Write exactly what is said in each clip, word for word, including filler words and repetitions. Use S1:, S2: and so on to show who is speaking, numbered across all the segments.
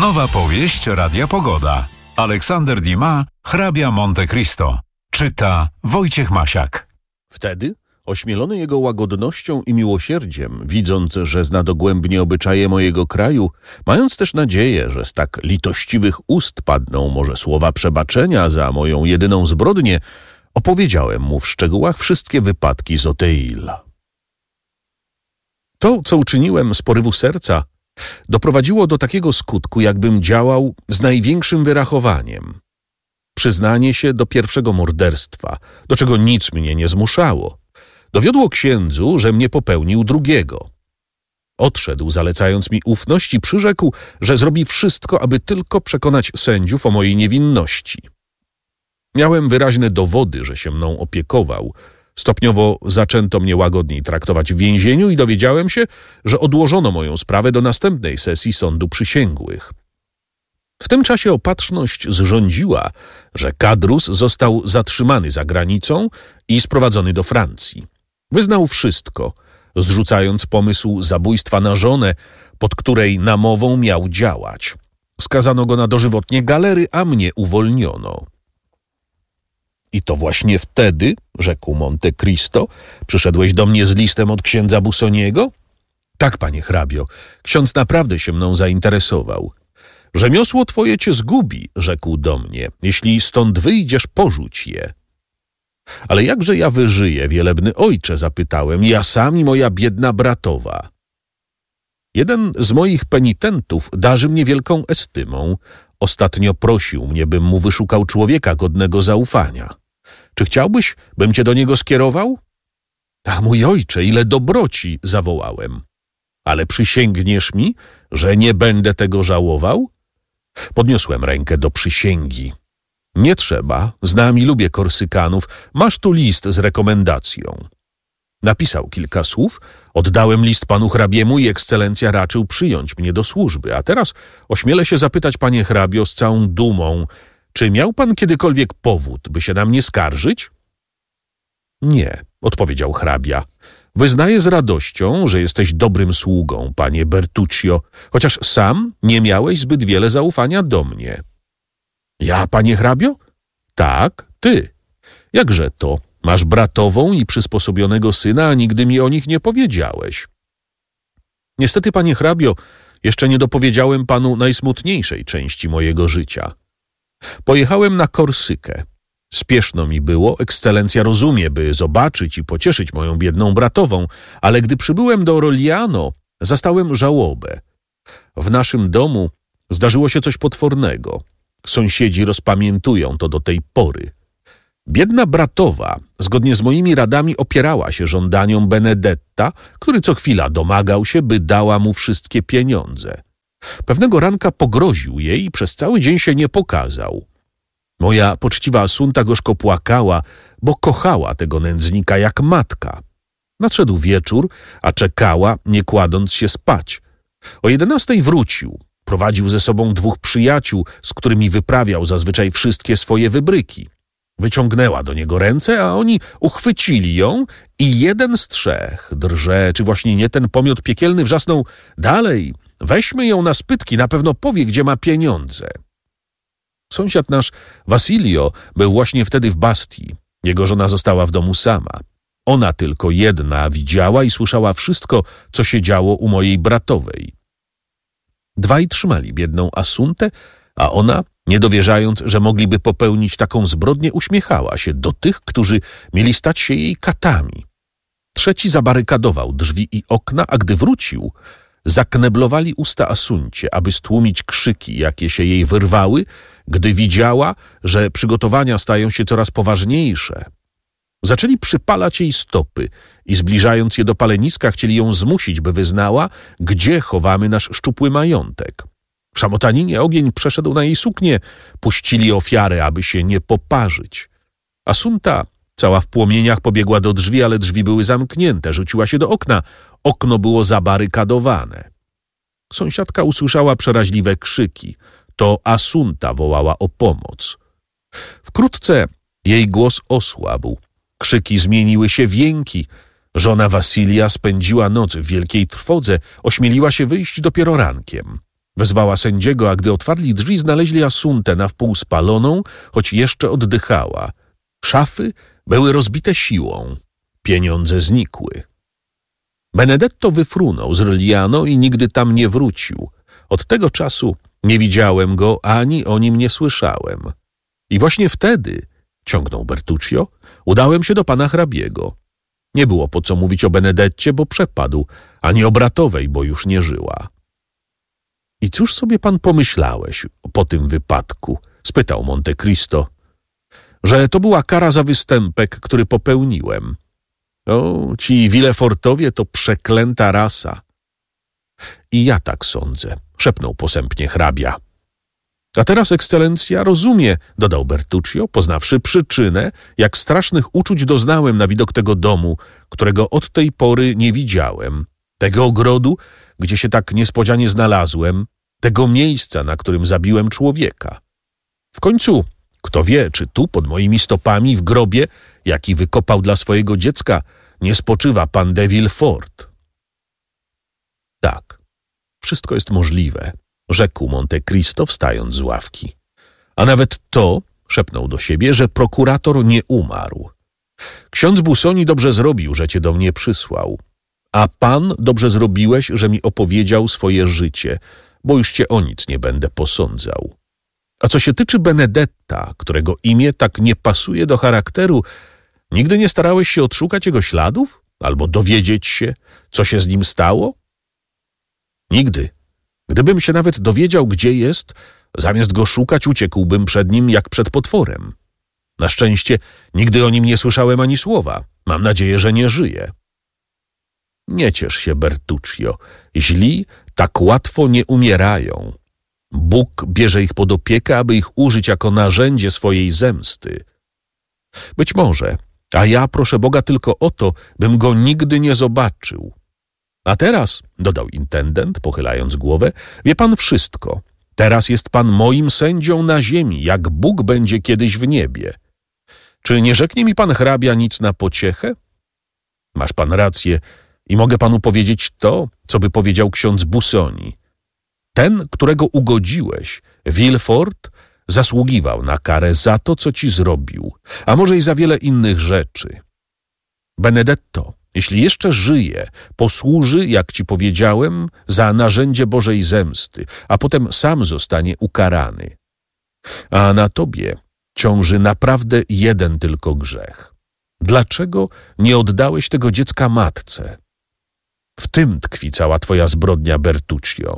S1: Nowa powieść Radia Pogoda. Aleksander Dumas, Hrabia Monte Cristo. Czyta Wojciech Masiak.
S2: Wtedy, ośmielony jego łagodnością i miłosierdziem, widząc, że zna dogłębnie obyczaje mojego kraju, mając też nadzieję, że z tak litościwych ust padną może słowa przebaczenia za moją jedyną zbrodnię, opowiedziałem mu w szczegółach wszystkie wypadki z Oteil. To, co uczyniłem z porywu serca, doprowadziło do takiego skutku, jakbym działał z największym wyrachowaniem. Przyznanie się do pierwszego morderstwa, do czego nic mnie nie zmuszało, dowiodło księdzu, że mnie popełnił drugiego. Odszedł, zalecając mi ufność, i przyrzekł, że zrobi wszystko, aby tylko przekonać sędziów o mojej niewinności. Miałem wyraźne dowody, że się mną opiekował. Stopniowo zaczęto mnie łagodniej traktować w więzieniu i dowiedziałem się, że odłożono moją sprawę do następnej sesji sądu przysięgłych. W tym czasie opatrzność zrządziła, że Kadrus został zatrzymany za granicą i sprowadzony do Francji. Wyznał wszystko, zrzucając pomysł zabójstwa na żonę, pod której namową miał działać. Skazano go na dożywotnie galery, a mnie uwolniono. I to właśnie wtedy, rzekł Monte Cristo, przyszedłeś do mnie z listem od księdza Busoniego? Tak, panie hrabio, ksiądz naprawdę się mną zainteresował. Rzemiosło twoje cię zgubi, rzekł do mnie. Jeśli stąd wyjdziesz, porzuć je. Ale jakże ja wyżyję, wielebny ojcze, zapytałem, ja sam i moja biedna bratowa. Jeden z moich penitentów darzy mnie wielką estymą. Ostatnio prosił mnie, bym mu wyszukał człowieka godnego zaufania. Czy chciałbyś, bym cię do niego skierował? A mój ojcze, ile dobroci, zawołałem. Ale przysięgniesz mi, że nie będę tego żałował? Podniosłem rękę do przysięgi. Nie trzeba, znam i lubię Korsykanów, masz tu list z rekomendacją. Napisał kilka słów, oddałem list panu hrabiemu i ekscelencja raczył przyjąć mnie do służby. A teraz ośmielę się zapytać, panie hrabio, z całą dumą, czy miał pan kiedykolwiek powód, by się na mnie skarżyć? Nie, odpowiedział hrabia. Wyznaję z radością, że jesteś dobrym sługą, panie Bertuccio, chociaż sam nie miałeś zbyt wiele zaufania do mnie. Ja, panie hrabio? Tak, ty. Jakże to? Masz bratową i przysposobionego syna, a nigdy mi o nich nie powiedziałeś. Niestety, panie hrabio, jeszcze nie dopowiedziałem panu najsmutniejszej części mojego życia. Pojechałem na Korsykę. Spieszno mi było, ekscelencja rozumie, by zobaczyć i pocieszyć moją biedną bratową, ale gdy przybyłem do Rogliano, zastałem żałobę. W naszym domu zdarzyło się coś potwornego. Sąsiedzi rozpamiętują to do tej pory. Biedna bratowa, zgodnie z moimi radami, opierała się żądaniom Benedetta, który co chwila domagał się, by dała mu wszystkie pieniądze. Pewnego ranka pogroził jej i przez cały dzień się nie pokazał. Moja poczciwa Asunta gorzko płakała, bo kochała tego nędznika jak matka. Nadszedł wieczór, a czekała, nie kładąc się spać. O jedenastej wrócił. Prowadził ze sobą dwóch przyjaciół, z którymi wyprawiał zazwyczaj wszystkie swoje wybryki. Wyciągnęła do niego ręce, a oni uchwycili ją i jeden z trzech, drże, czy właśnie nie ten pomiot piekielny, wrzasnął: dalej, weźmy ją na spytki, na pewno powie, gdzie ma pieniądze. Sąsiad nasz, Wasilio, był właśnie wtedy w Bastii. Jego żona została w domu sama. Ona tylko jedna widziała i słyszała wszystko, co się działo u mojej bratowej. Dwaj trzymali biedną Asuntę, a ona, nie dowierzając, że mogliby popełnić taką zbrodnię, uśmiechała się do tych, którzy mieli stać się jej katami. Trzeci zabarykadował drzwi i okna, a gdy wrócił, zakneblowali usta Asuncie, aby stłumić krzyki, jakie się jej wyrwały, gdy widziała, że przygotowania stają się coraz poważniejsze. Zaczęli przypalać jej stopy i zbliżając je do paleniska, chcieli ją zmusić, by wyznała, gdzie chowamy nasz szczupły majątek. W szamotaninie ogień przeszedł na jej suknię, puścili ofiarę, aby się nie poparzyć. Asunta, cała w płomieniach, pobiegła do drzwi, ale drzwi były zamknięte, rzuciła się do okna. Okno było zabarykadowane. Sąsiadka usłyszała przeraźliwe krzyki. To Asunta wołała o pomoc. Wkrótce jej głos osłabł. Krzyki zmieniły się w jęki. Żona Wasilia spędziła noc w wielkiej trwodze, ośmieliła się wyjść dopiero rankiem. Wezwała sędziego, a gdy otwarli drzwi, znaleźli Asuntę na wpół spaloną, choć jeszcze oddychała. Szafy były rozbite siłą. Pieniądze znikły. Benedetto wyfrunął z Reliano i nigdy tam nie wrócił. Od tego czasu nie widziałem go, ani o nim nie słyszałem. I właśnie wtedy, ciągnął Bertuccio, udałem się do pana hrabiego. Nie było po co mówić o Benedetcie, bo przepadł, ani o bratowej, bo już nie żyła. I cóż sobie pan pomyślałeś po tym wypadku? Spytał Monte Cristo. Że to była kara za występek, który popełniłem. O, ci Villefortowie to przeklęta rasa. I ja tak sądzę, szepnął posępnie hrabia. A teraz ekscelencja rozumie, dodał Bertuccio, poznawszy przyczynę, jak strasznych uczuć doznałem na widok tego domu, którego od tej pory nie widziałem, tego ogrodu, gdzie się tak niespodzianie znalazłem, tego miejsca, na którym zabiłem człowieka. W końcu, kto wie, czy tu pod moimi stopami w grobie, jaki wykopał dla swojego dziecka, nie spoczywa pan de Villefort. Tak, wszystko jest możliwe, rzekł Monte Cristo, wstając z ławki. A nawet to, szepnął do siebie, że prokurator nie umarł. Ksiądz Busoni dobrze zrobił, że cię do mnie przysłał. A pan dobrze zrobiłeś, że mi opowiedział swoje życie, bo już cię o nic nie będę posądzał. A co się tyczy Benedetta, którego imię tak nie pasuje do charakteru, nigdy nie starałeś się odszukać jego śladów? Albo dowiedzieć się, co się z nim stało? Nigdy. Gdybym się nawet dowiedział, gdzie jest, zamiast go szukać, uciekłbym przed nim jak przed potworem. Na szczęście nigdy o nim nie słyszałem ani słowa. Mam nadzieję, że nie żyje. Nie ciesz się, Bertuccio. Źli tak łatwo nie umierają. Bóg bierze ich pod opiekę, aby ich użyć jako narzędzie swojej zemsty. Być może, a ja proszę Boga tylko o to, bym go nigdy nie zobaczył. A teraz, dodał intendent, pochylając głowę, wie pan wszystko. Teraz jest pan moim sędzią na ziemi, jak Bóg będzie kiedyś w niebie. Czy nie rzeknie mi pan hrabia nic na pociechę? Masz pan rację i mogę panu powiedzieć to, co by powiedział ksiądz Busoni. Ten, którego ugodziłeś, Villefort, zasługiwał na karę za to, co ci zrobił, a może i za wiele innych rzeczy. Benedetto, jeśli jeszcze żyje, posłuży, jak ci powiedziałem, za narzędzie Bożej zemsty, a potem sam zostanie ukarany. A na tobie ciąży naprawdę jeden tylko grzech. Dlaczego nie oddałeś tego dziecka matce? W tym tkwi cała twoja zbrodnia, Bertuccio.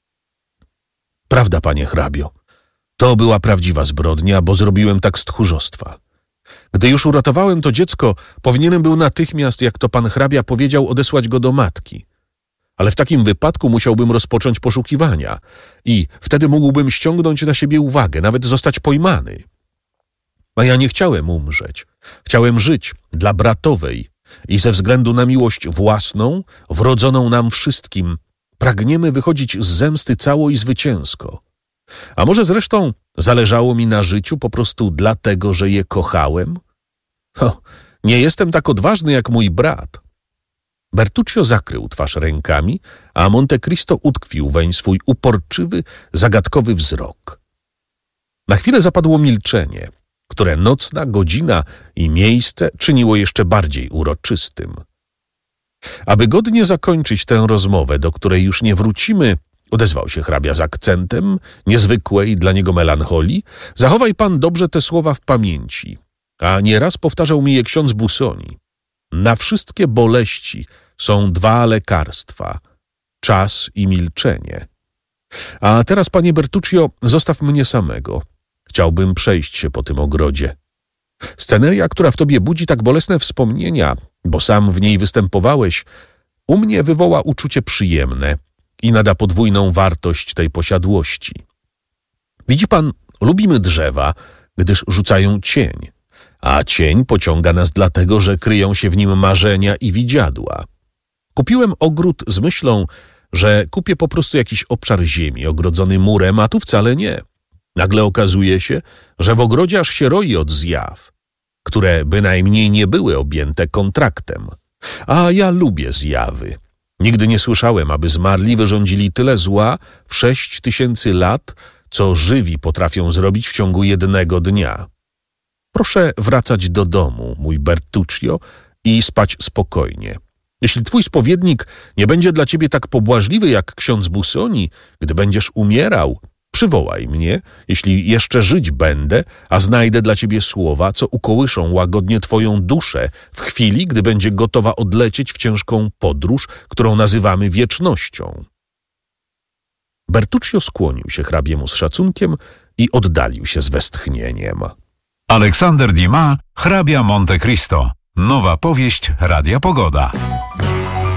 S2: Prawda, panie hrabio, to była prawdziwa zbrodnia, bo zrobiłem tak z tchórzostwa. Gdy już uratowałem to dziecko, powinienem był natychmiast, jak to pan hrabia powiedział, odesłać go do matki. Ale w takim wypadku musiałbym rozpocząć poszukiwania i wtedy mógłbym ściągnąć na siebie uwagę, nawet zostać pojmany. A ja nie chciałem umrzeć. Chciałem żyć dla bratowej i ze względu na miłość własną, wrodzoną nam wszystkim, pragniemy wychodzić z zemsty cało i zwycięsko. A może zresztą zależało mi na życiu po prostu dlatego, że je kochałem? Ho, nie jestem tak odważny jak mój brat. Bertuccio zakrył twarz rękami, a Monte Cristo utkwił weń swój uporczywy, zagadkowy wzrok. Na chwilę zapadło milczenie, które nocna godzina i miejsce czyniło jeszcze bardziej uroczystym. Aby godnie zakończyć tę rozmowę, do której już nie wrócimy, odezwał się hrabia z akcentem niezwykłej dla niego melancholii, zachowaj pan dobrze te słowa w pamięci, a nieraz powtarzał mi je ksiądz Busoni. Na wszystkie boleści są dwa lekarstwa, czas i milczenie. A teraz, panie Bertuccio, zostaw mnie samego. Chciałbym przejść się po tym ogrodzie. Sceneria, która w tobie budzi tak bolesne wspomnienia, bo sam w niej występowałeś, u mnie wywoła uczucie przyjemne i nada podwójną wartość tej posiadłości. Widzi pan, lubimy drzewa, gdyż rzucają cień, a cień pociąga nas dlatego, że kryją się w nim marzenia i widziadła. Kupiłem ogród z myślą, że kupię po prostu jakiś obszar ziemi ogrodzony murem, a tu wcale nie. Nagle okazuje się, że w ogrodzie aż się roi od zjaw, które bynajmniej nie były objęte kontraktem. A ja lubię zjawy. Nigdy nie słyszałem, aby zmarli wyrządzili tyle zła w sześć tysięcy lat, co żywi potrafią zrobić w ciągu jednego dnia. Proszę wracać do domu, mój Bertuccio, i spać spokojnie. Jeśli twój spowiednik nie będzie dla ciebie tak pobłażliwy jak ksiądz Busoni, gdy będziesz umierał, przywołaj mnie, jeśli jeszcze żyć będę, a znajdę dla ciebie słowa, co ukołyszą łagodnie twoją duszę w chwili, gdy będzie gotowa odlecieć w ciężką podróż, którą nazywamy wiecznością. Bertuccio skłonił się hrabiemu z szacunkiem i oddalił się z westchnieniem.
S1: Aleksander Dumas, hrabia Monte Cristo. Nowa powieść Radia Pogoda.